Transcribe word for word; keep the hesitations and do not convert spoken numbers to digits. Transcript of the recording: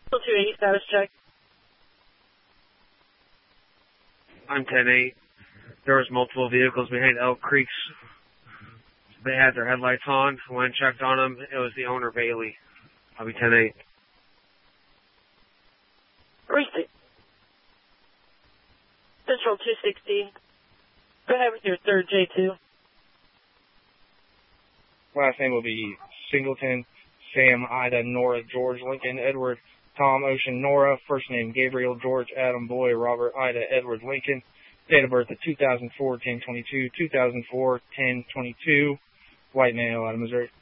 two eighty, status check. I'm ten eight. There was multiple vehicles behind Elk Creeks. They had their headlights on. When I checked on them, it was the owner, Bailey. I'll be ten eight. Receipt. Central two sixty. Go ahead with your third J two. Last name will be Singleton, Sam, Ida, Nora, George, Lincoln, Edward, Tom, Ocean, Nora. First name Gabriel, George, Adam, Boy, Robert, Ida, Edward, Lincoln. Date of birth of two thousand four, ten twenty-two, two thousand four, ten twenty-two. White male out of Missouri.